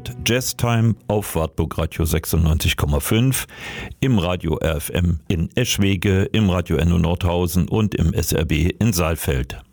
hört Jazztime auf Wartburg Radio 96,5, im Radio RFM in Eschwege, im Radio Enno Nordhausen und im SRB in Saalfeld.